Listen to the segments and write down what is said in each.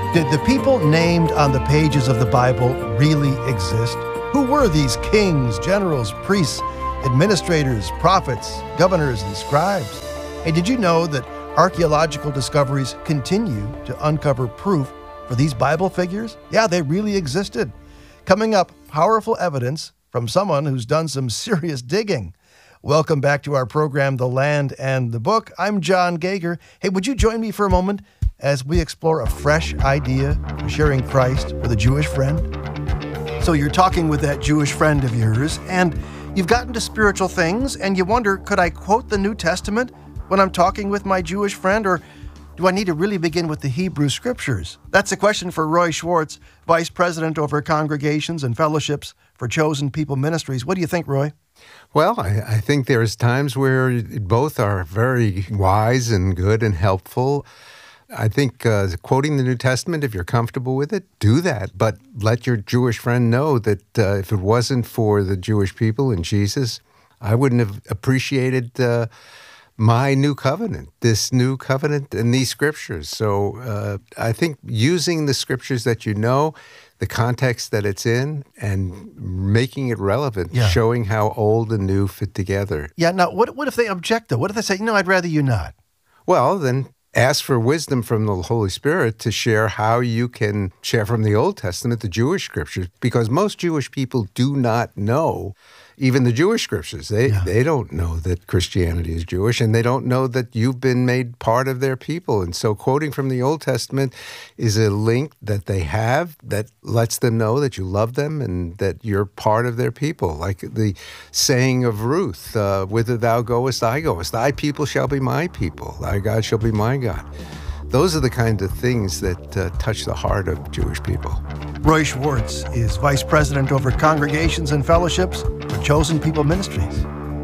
Did the people named on the pages of the Bible really exist? Who were these kings, generals, priests, administrators, prophets, governors, and scribes? Hey, did you know that archaeological discoveries continue to uncover proof for these Bible figures? Yeah, they really existed. Coming up, powerful evidence from someone who's done some serious digging. Welcome back to our program, The Land and the Book. I'm John Geiger. Hey, would you join me for a moment as we explore a fresh idea for sharing Christ with a Jewish friend? So you're talking with that Jewish friend of yours, and you've gotten to spiritual things, and you wonder, could I quote the New Testament when I'm talking with my Jewish friend, or do I need to really begin with the Hebrew Scriptures? That's a question for Roy Schwartz, Vice President over Congregations and Fellowships for Chosen People Ministries. What do you think, Roy? Well, I think there's times where both are very wise and good and helpful. I think quoting the New Testament, if you're comfortable with it, do that. But let your Jewish friend know that if it wasn't for the Jewish people and Jesus, I wouldn't have appreciated my new covenant, this new covenant and these scriptures. So I think using the scriptures that you know, the context that it's in, and making it relevant, showing how old and new fit together. Yeah, now what if they object, though? What if they say, no, I'd rather you not? Well, then ask for wisdom from the Holy Spirit to share how you can share from the Old Testament, the Jewish scriptures, because most Jewish people do not know even the Jewish scriptures. They don't know that Christianity is Jewish, and they don't know that you've been made part of their people. And so quoting from the Old Testament is a link that they have that lets them know that you love them and that you're part of their people. Like the saying of Ruth, whither thou goest, I goest. Thy people shall be my people. Thy God shall be my God. Those are the kind of things that touch the heart of Jewish people. Roy Schwartz is Vice President over Congregations and Fellowships for Chosen People Ministries.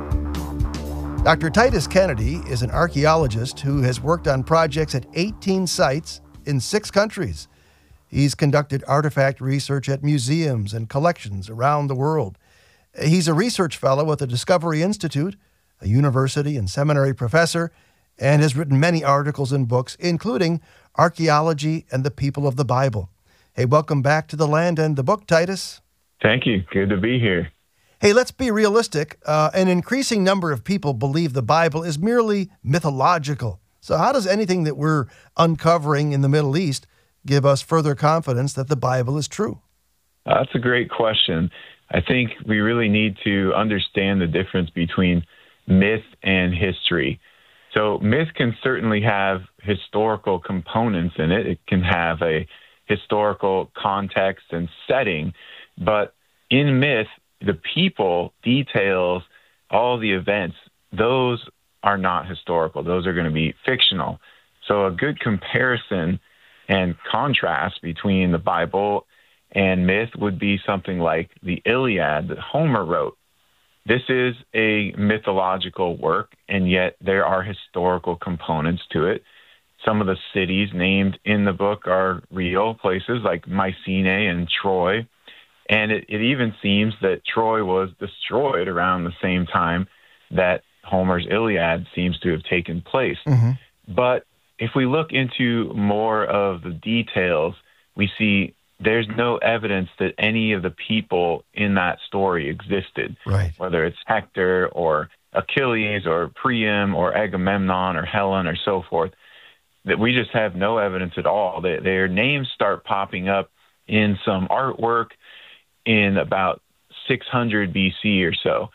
Dr. Titus Kennedy is an archaeologist who has worked on projects at 18 sites in 6 countries. He's conducted artifact research at museums and collections around the world. He's a research fellow at the Discovery Institute, a university and seminary professor, and has written many articles and books, including Archaeology and the People of the Bible. Hey, welcome back to The Land and the Book, Titus. Thank you. Good to be here. Hey, let's be realistic. An increasing number of people believe the Bible is merely mythological. So how does anything that we're uncovering in the Middle East give us further confidence that the Bible is true? That's a great question. I think we really need to understand the difference between myth and history. So myth can certainly have historical components in it. It can have a historical context and setting, but in myth, the people, details, all the events, those are not historical. Those are going to be fictional. So a good comparison and contrast between the Bible and myth would be something like the Iliad that Homer wrote. This is a mythological work, and yet there are historical components to it. Some of the cities named in the book are real places like Mycenae and Troy. And it even seems that Troy was destroyed around the same time that Homer's Iliad seems to have taken place. Mm-hmm. But if we look into more of the details, we see there's no evidence that any of the people in that story existed, right? Whether it's Hector or Achilles or Priam or Agamemnon or Helen or so forth, that we just have no evidence at all. Their names start popping up in some artwork in about 600 BC or so.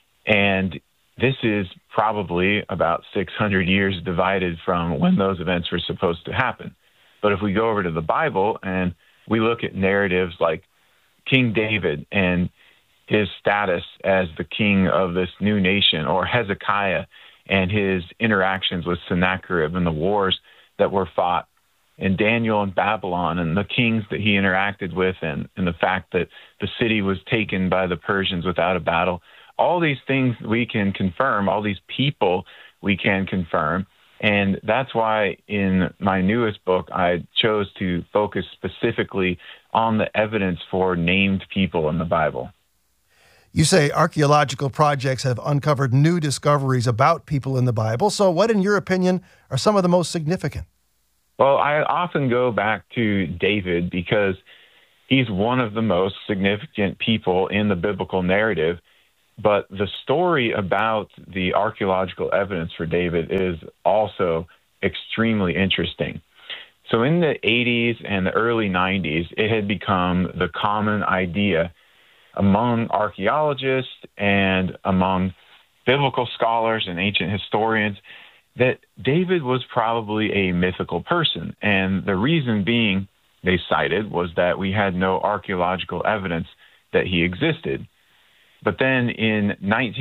And this is probably about 600 years divided from when those events were supposed to happen. But if we go over to the Bible and we look at narratives like King David and his status as the king of this new nation, or Hezekiah and his interactions with Sennacherib and the wars that were fought, and Daniel in Babylon and the kings that he interacted with, and the fact that the city was taken by the Persians without a battle. All these things we can confirm, all these people we can confirm. And that's why in my newest book, I chose to focus specifically on the evidence for named people in the Bible. You say archaeological projects have uncovered new discoveries about people in the Bible. So what, in your opinion, are some of the most significant? Well, I often go back to David because he's one of the most significant people in the biblical narrative. But the story about the archaeological evidence for David is also extremely interesting. So in the 80s and the early 90s, it had become the common idea among archaeologists and among biblical scholars and ancient historians that David was probably a mythical person. And the reason being, they cited, was that we had no archaeological evidence that he existed. But then in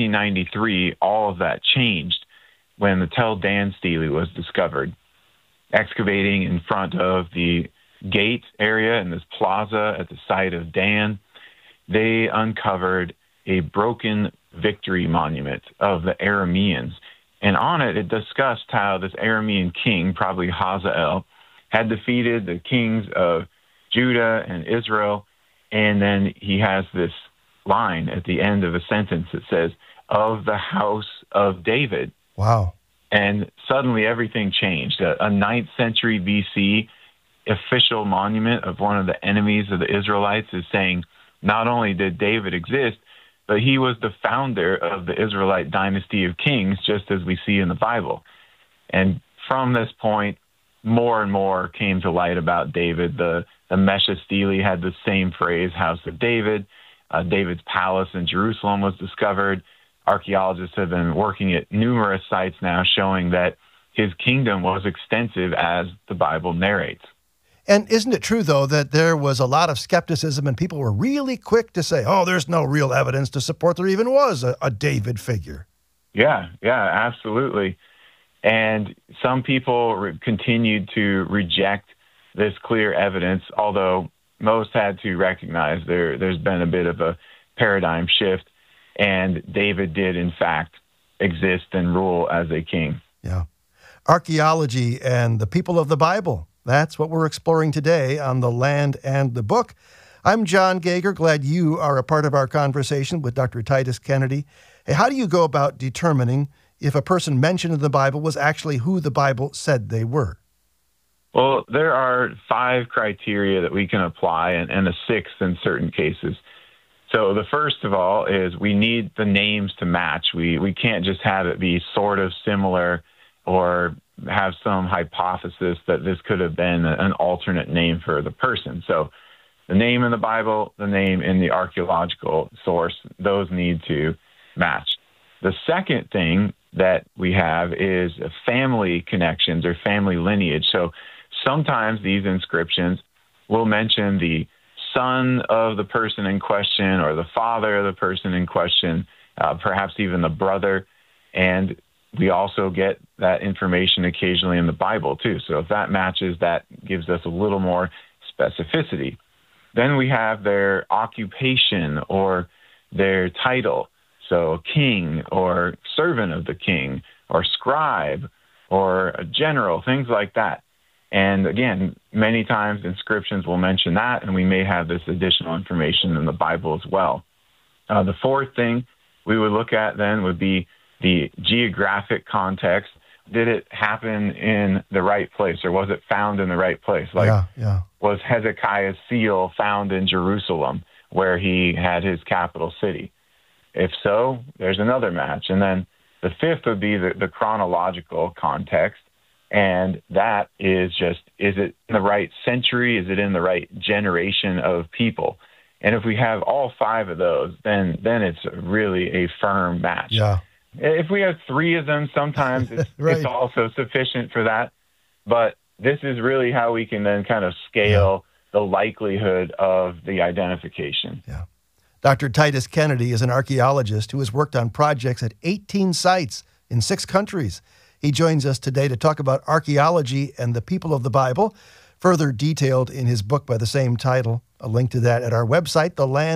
1993, all of that changed when the Tel Dan stele was discovered. Excavating in front of the gate area in this plaza at the site of Dan, they uncovered a broken victory monument of the Arameans. And on it, it discussed how this Aramean king, probably Hazael, had defeated the kings of Judah and Israel. And then he has this line at the end of a sentence that says, of the house of David. Wow. And suddenly everything changed. A 9th century BC official monument of one of the enemies of the Israelites is saying not only did David exist, but he was the founder of the Israelite dynasty of kings, just as we see in the Bible. And from this point, more and more came to light about David. The Mesha stele had the same phrase, House of David. David's palace in Jerusalem was discovered. Archaeologists have been working at numerous sites now showing that his kingdom was extensive as the Bible narrates. And isn't it true, though, that there was a lot of skepticism and people were really quick to say, oh, there's no real evidence to support there even was a David figure? Yeah, absolutely. And some people continued to reject this clear evidence, although most had to recognize there's been a bit of a paradigm shift, and David did, in fact, exist and rule as a king. Yeah. Archaeology and the people of the Bible. That's what we're exploring today on The Land and the Book. I'm John Gauger. Glad you are a part of our conversation with Dr. Titus Kennedy. Hey, how do you go about determining if a person mentioned in the Bible was actually who the Bible said they were? Well, there are 5 criteria that we can apply, and a 6th in certain cases. So the first of all is we need the names to match. We can't just have it be sort of similar or have some hypothesis that this could have been an alternate name for the person. So the name in the Bible, the name in the archaeological source, those need to match. The second thing that we have is family connections or family lineage. So sometimes these inscriptions will mention the son of the person in question or the father of the person in question, perhaps even the brother. And we also get that information occasionally in the Bible, too. So if that matches, that gives us a little more specificity. Then we have their occupation or their title. So king or servant of the king or scribe or a general, things like that. And again, many times inscriptions will mention that, and we may have this additional information in the Bible as well. The fourth thing we would look at then would be the geographic context. Did it happen in the right place, or was it found in the right place? Was Hezekiah's seal found in Jerusalem, where he had his capital city? If so, there's another match. And then the fifth would be the chronological context. And that is just, is it in the right century? Is it in the right generation of people? And if we have all 5 of those, then it's really a firm match. Yeah. If we have 3 of them, sometimes it's, right. It's also sufficient for that. But this is really how we can then kind of scale the likelihood of the identification. Yeah. Dr. Titus Kennedy is an archaeologist who has worked on projects at 18 sites in 6 countries. He joins us today to talk about archaeology and the people of the Bible, further detailed in his book by the same title. A link to that at our website,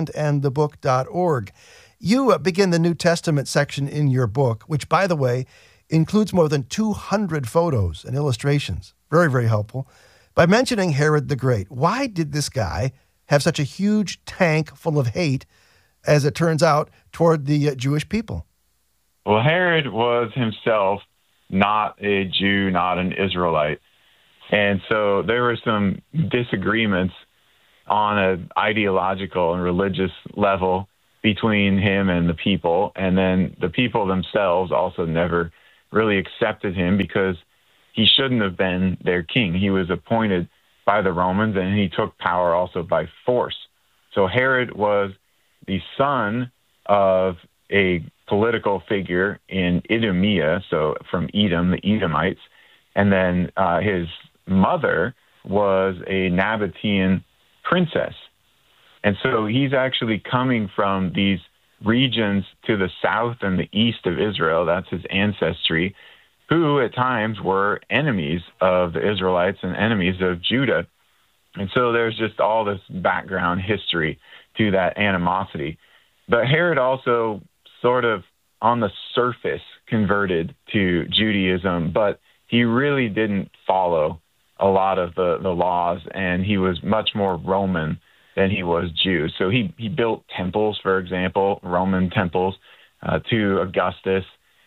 thelandandthebook.org. You begin the New Testament section in your book, which, by the way, includes more than 200 photos and illustrations. Very, very helpful. By mentioning Herod the Great. Why did this guy have such a huge tank full of hate, as it turns out, toward the Jewish people? Well, Herod was himself not a Jew, not an Israelite. And so there were some disagreements on an ideological and religious level between him and the people. And then the people themselves also never really accepted him because he shouldn't have been their king. He was appointed by the Romans, and he took power also by force. So Herod was the son of a political figure in Idumea, so from Edom, the Edomites, and then his mother was a Nabatean princess. And so he's actually coming from these regions to the south and the east of Israel, that's his ancestry, who at times were enemies of the Israelites and enemies of Judah. And so there's just all this background history to that animosity. But Herod also sort of on the surface converted to Judaism, but he really didn't follow a lot of the laws, and he was much more Roman than he was Jew. So he built temples, for example, Roman temples, to Augustus,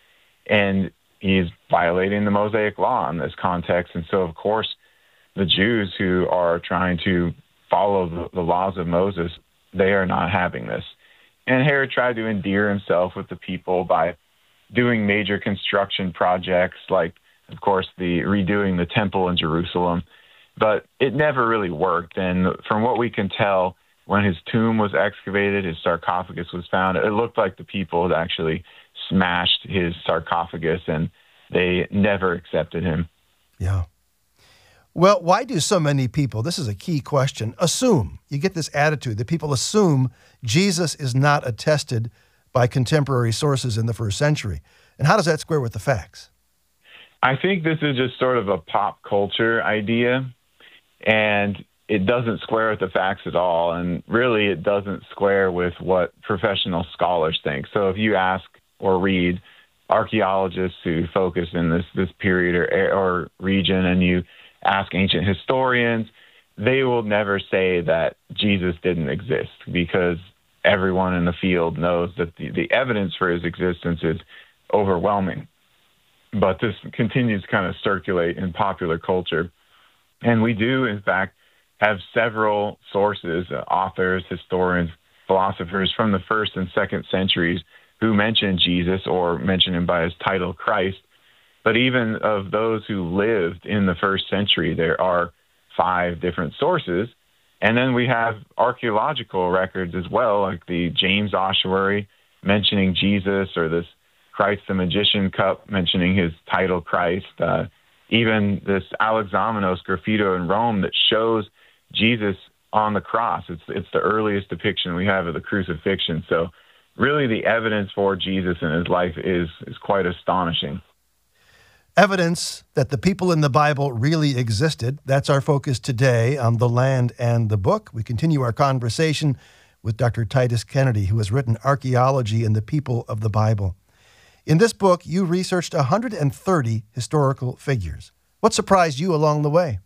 and he's violating the Mosaic law in this context. And so, of course, the Jews who are trying to follow the laws of Moses, they are not having this. And Herod tried to endear himself with the people by doing major construction projects like, of course, the redoing the temple in Jerusalem. But it never really worked. And from what we can tell, when his tomb was excavated, his sarcophagus was found, it looked like the people had actually smashed his sarcophagus, and they never accepted him. Yeah. Well, why do so many people, this is a key question, assume, you get this attitude that people assume Jesus is not attested by contemporary sources in the first century? And how does that square with the facts? I think this is just sort of a pop culture idea, and it doesn't square with the facts at all. And really, it doesn't square with what professional scholars think. So if you ask or read archaeologists who focus in this period or region, and you ask ancient historians, they will never say that Jesus didn't exist, because everyone in the field knows that the evidence for his existence is overwhelming. But this continues to kind of circulate in popular culture. And we do, in fact, have several sources, authors, historians, philosophers from the first and second centuries who mention Jesus or mention him by his title, Christ. But even of those who lived in the first century, there are 5 different sources. And then we have archaeological records as well, like the James Ossuary mentioning Jesus, or this Christ the Magician cup mentioning his title, Christ. Even this Alexamenos graffito in Rome that shows Jesus on the cross. It's the earliest depiction we have of the crucifixion. So really the evidence for Jesus and his life is quite astonishing. Evidence that the people in the Bible really existed. That's our focus today on The Land and the Book. We continue our conversation with Dr. Titus Kennedy, who has written Archaeology and the People of the Bible. In this book, you researched 130 historical figures. What surprised you along the way?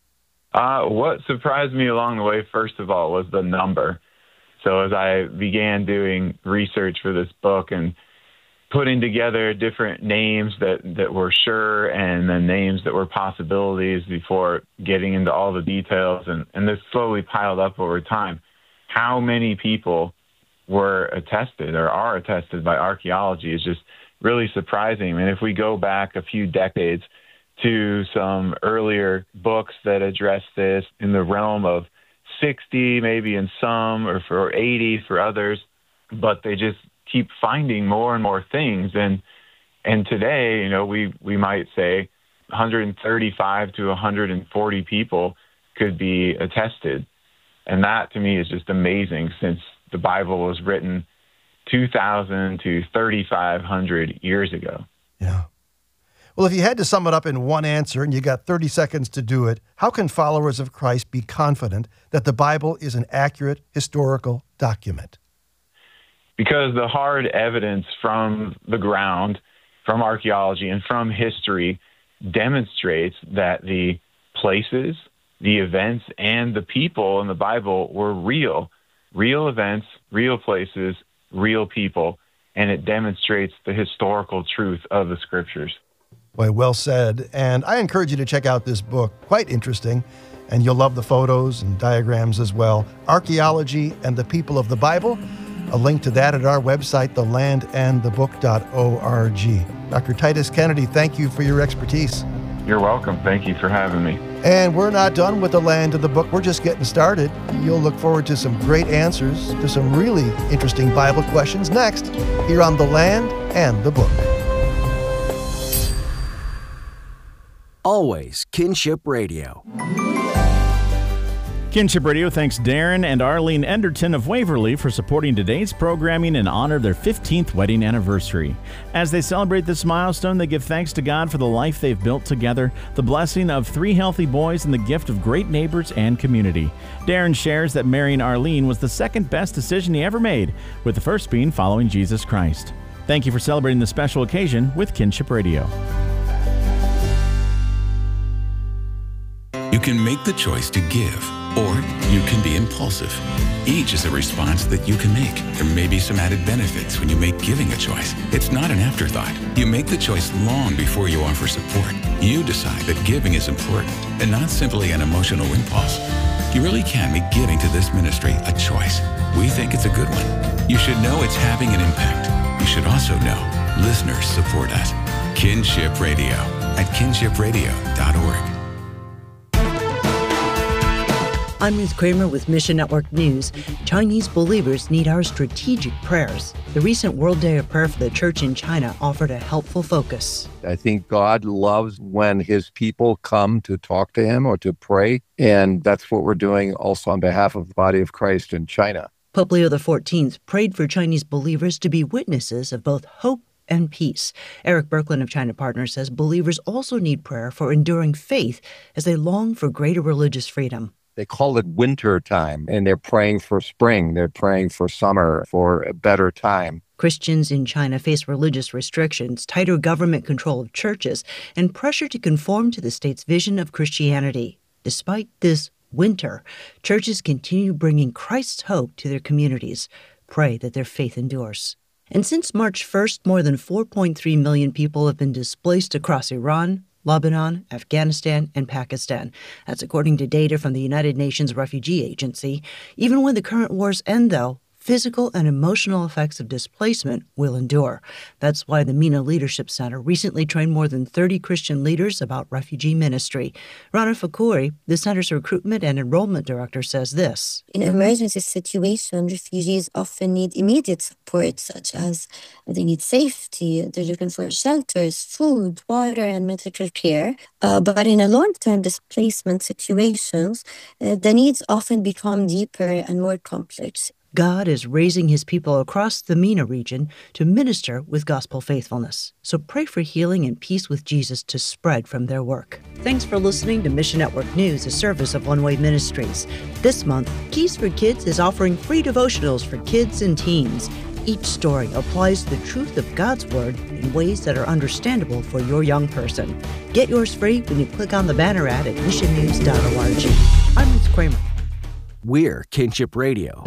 What surprised me along the way, first of all, was the number. So as I began doing research for this book and putting together different names that were sure and then names that were possibilities before getting into all the details, and this slowly piled up over time, how many people were attested or are attested by archaeology is just really surprising. And if we go back a few decades to some earlier books that address this in the realm of 60, maybe in some, or for 80 for others, but they just keep finding more and more things. And today, we might say 135 to 140 people could be attested. And that to me is just amazing, since the Bible was written 2,000 to 3,500 years ago. Yeah. Well, if you had to sum it up in one answer, and you got 30 seconds to do it, how can followers of Christ be confident that the Bible is an accurate historical document? Because the hard evidence from the ground, from archaeology, and from history demonstrates that the places, the events, and the people in the Bible were real. Real events, real places, real people, and it demonstrates the historical truth of the Scriptures. Boy, well said. And I encourage you to check out this book. Quite interesting. And you'll love the photos and diagrams as well. Archaeology and the People of the Bible. A link to that at our website, thelandandthebook.org. Dr. Titus Kennedy, thank you for your expertise. You're welcome. Thank you for having me. And we're not done with The Land and the Book. We're just getting started. You'll look forward to some great answers to some really interesting Bible questions next here on The Land and the Book. Always Kinship Radio. Kinship Radio thanks Darren and Arlene Enderton of Waverly for supporting today's programming in honor of their 15th wedding anniversary. As they celebrate this milestone, they give thanks to God for the life they've built together, the blessing of 3 healthy boys, and the gift of great neighbors and community. Darren shares that marrying Arlene was the second best decision he ever made, with the first being following Jesus Christ. Thank you for celebrating this special occasion with Kinship Radio. You can make the choice to give, or you can be impulsive. Each is a response that you can make. There may be some added benefits when you make giving a choice. It's not an afterthought. You make the choice long before you offer support. You decide that giving is important and not simply an emotional impulse. You really can make giving to this ministry a choice. We think it's a good one. You should know it's having an impact. You should also know listeners support us. Kinship Radio at kinshipradio.org. I'm Ruth Kramer with Mission Network News. Chinese believers need our strategic prayers. The recent World Day of Prayer for the Church in China offered a helpful focus. I think God loves when his people come to talk to him or to pray, and that's what we're doing also on behalf of the body of Christ in China. Pope Leo XIV prayed for Chinese believers to be witnesses of both hope and peace. Eric Berkland of China Partners says believers also need prayer for enduring faith as they long for greater religious freedom. They call it winter time, and they're praying for spring. They're praying for summer, for a better time. Christians in China face religious restrictions, tighter government control of churches, and pressure to conform to the state's vision of Christianity. Despite this winter, churches continue bringing Christ's hope to their communities. Pray that their faith endures. And since March 1st, more than 4.3 million people have been displaced across Iran, Lebanon, Afghanistan, and Pakistan. That's according to data from the United Nations Refugee Agency. Even when the current wars end, though, physical and emotional effects of displacement will endure. That's why the MENA Leadership Center recently trained more than 30 Christian leaders about refugee ministry. Rana Fakouri, the center's recruitment and enrollment director, says this. In emergency situations, refugees often need immediate support, such as they need safety, they're looking for shelters, food, water, and medical care. But in a long-term displacement situations, the needs often become deeper and more complex. God is raising his people across the MENA region to minister with gospel faithfulness. So pray for healing and peace with Jesus to spread from their work. Thanks for listening to Mission Network News, a service of One Way Ministries. This month, Keys for Kids is offering free devotionals for kids and teens. Each story applies the truth of God's Word in ways that are understandable for your young person. Get yours free when you click on the banner ad at missionnews.org. I'm Ruth Kramer. We're Kinship Radio.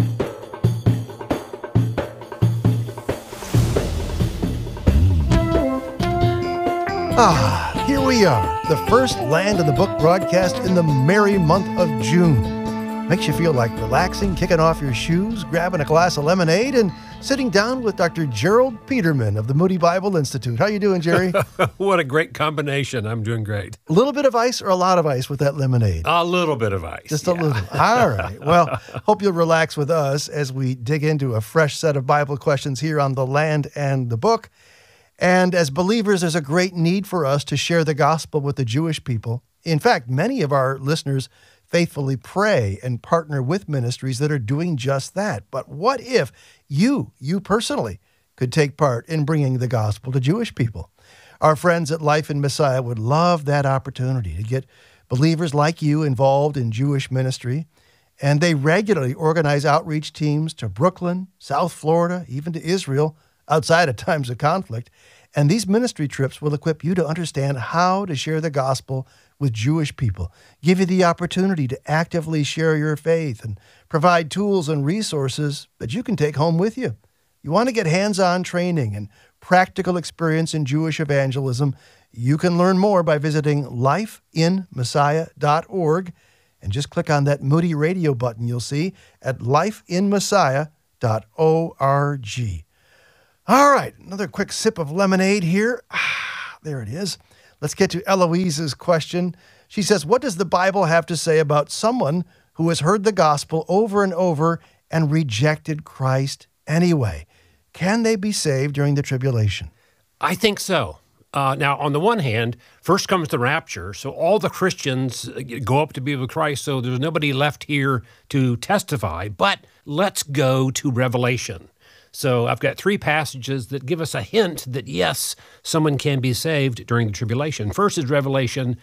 Here we are, the first Land of the Book broadcast in the merry month of June. Makes you feel like relaxing, kicking off your shoes, grabbing a glass of lemonade, and sitting down with Dr. Gerald Peterman of the Moody Bible Institute. How you doing, Jerry? What a great combination. I'm doing great. A little bit of ice or a lot of ice with that lemonade? A little bit of ice. Just a little. All right. Well, hope you'll relax with us as we dig into a fresh set of Bible questions here on The Land and the Book. And as believers, there's a great need for us to share the gospel with the Jewish people. In fact, many of our listeners faithfully pray and partner with ministries that are doing just that. But what if you personally, could take part in bringing the gospel to Jewish people? Our friends at Life in Messiah would love that opportunity to get believers like you involved in Jewish ministry. And they regularly organize outreach teams to Brooklyn, South Florida, even to Israel, outside of times of conflict. And these ministry trips will equip you to understand how to share the gospel with Jewish people, give you the opportunity to actively share your faith, and provide tools and resources that you can take home with you. You want to get hands-on training and practical experience in Jewish evangelism. You can learn more by visiting lifeinmessiah.org and just click on that Moody Radio button you'll see at lifeinmessiah.org. All right, another quick sip of lemonade here. There it is. Let's get to Eloise's question. She says, what does the Bible have to say about someone who has heard the gospel over and over and rejected Christ anyway? Can they be saved during the tribulation? I think so. Now, on the one hand, first comes the rapture, so all the Christians go up to be with Christ, so there's nobody left here to testify. But let's go to Revelation. So I've got 3 passages that give us a hint that, yes, someone can be saved during the tribulation. First is Revelation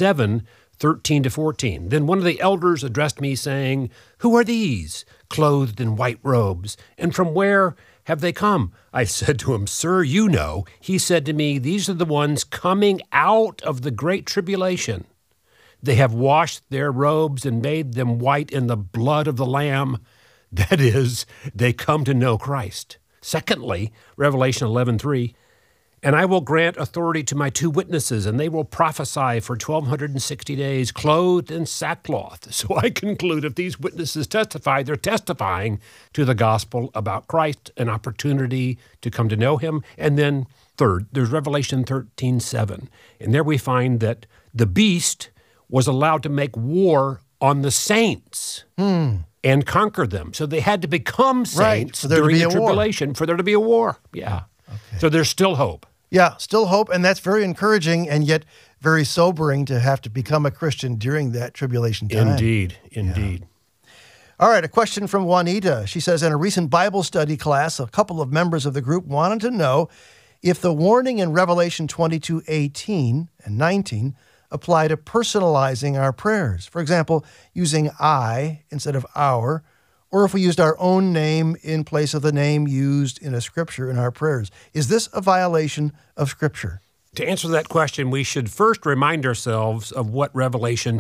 7:13-14. Then one of the elders addressed me, saying, "Who are these, clothed in white robes, and from where have they come?" I said to him, "Sir, you know." He said to me, "These are the ones coming out of the great tribulation. They have washed their robes and made them white in the blood of the Lamb." That is, they come to know Christ. Secondly, Revelation 11:3, "And I will grant authority to my 2 witnesses, and they will prophesy for 1,260 days, clothed in sackcloth." So I conclude if these witnesses testify, they're testifying to the gospel about Christ, an opportunity to come to know him. And then third, there's Revelation 13:7. And there we find that the beast was allowed to make war on the saints and conquer them. So they had to become saints during the tribulation for there to be a war. Yeah. Okay. So there's still hope. Yeah, still hope, and that's very encouraging and yet very sobering to have to become a Christian during that tribulation time. Indeed. Yeah. All right, a question from Juanita. She says, in a recent Bible study class, a couple of members of the group wanted to know if the warning in Revelation 22:18 and 19 apply to personalizing our prayers. For example, using I instead of our, or if we used our own name in place of the name used in a scripture in our prayers. Is this a violation of Scripture? To answer that question, we should first remind ourselves of what Revelation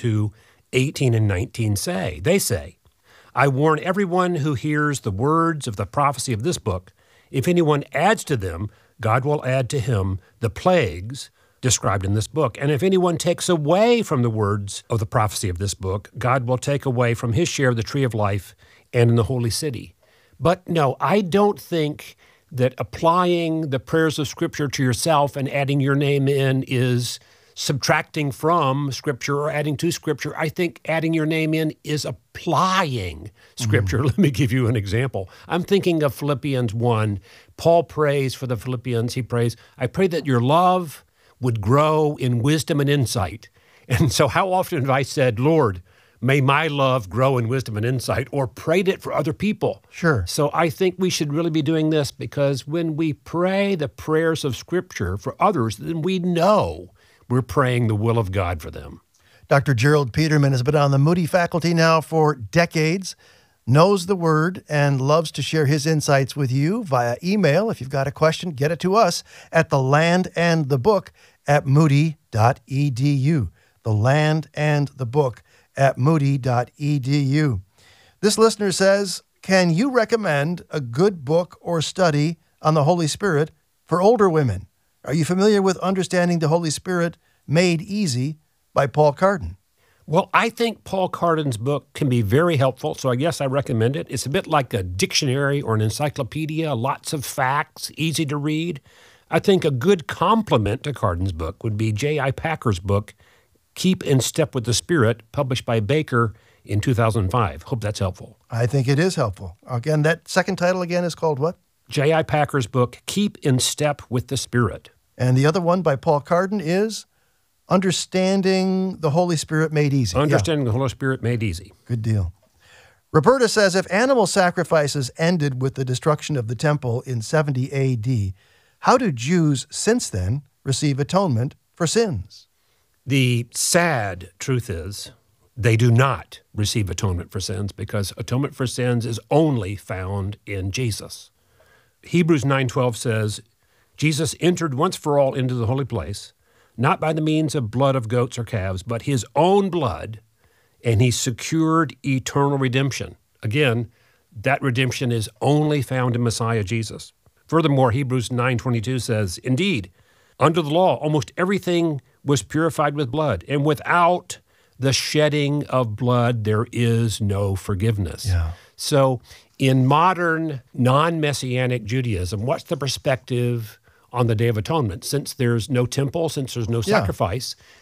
22:18 and 19 say. They say, "I warn everyone who hears the words of the prophecy of this book. If anyone adds to them, God will add to him the plagues described in this book. And if anyone takes away from the words of the prophecy of this book, God will take away from his share of the tree of life and in the holy city." But no, I don't think that applying the prayers of Scripture to yourself and adding your name in is subtracting from Scripture or adding to Scripture. I think adding your name in is applying Scripture. Let me give you an example. I'm thinking of Philippians 1. Paul prays for the Philippians. He prays, "I pray that your love would grow in wisdom and insight." And so how often have I said, "Lord, may my love grow in wisdom and insight," or prayed it for other people? Sure. So I think we should really be doing this, because when we pray the prayers of Scripture for others, then we know we're praying the will of God for them. Dr. Gerald Peterman has been on the Moody faculty now for decades, knows the Word, and loves to share his insights with you via email. If you've got a question, get it to us at thelandandthebook@moody.edu. thelandandthebook@moody.edu. This listener says, can you recommend a good book or study on the Holy Spirit for older women? Are you familiar with Understanding the Holy Spirit Made Easy by Paul Carden? Well, I think Paul Carden's book can be very helpful, so I guess I recommend it. It's a bit like a dictionary or an encyclopedia, lots of facts, easy to read. I think a good complement to Carden's book would be J.I. Packer's book, Keep in Step with the Spirit, published by Baker in 2005. Hope that's helpful. I think it is helpful. Again, that second title again is called what? J.I. Packer's book, Keep in Step with the Spirit. And the other one by Paul Carden is Understanding the Holy Spirit Made Easy. Understanding the Holy Spirit Made Easy. Good deal. Roberta says, if animal sacrifices ended with the destruction of the temple in 70 A.D., how do Jews since then receive atonement for sins? The sad truth is they do not receive atonement for sins, because atonement for sins is only found in Jesus. Hebrews 9:12 says, Jesus entered once for all into the holy place, not by the means of blood of goats or calves, but his own blood, and he secured eternal redemption. Again, that redemption is only found in Messiah Jesus. Furthermore, Hebrews 9:22 says, "Indeed, under the law, almost everything was purified with blood, and without the shedding of blood, there is no forgiveness." Yeah. So in modern non-Messianic Judaism, what's the perspective on the Day of Atonement? Since there's no temple, since there's no sacrifice,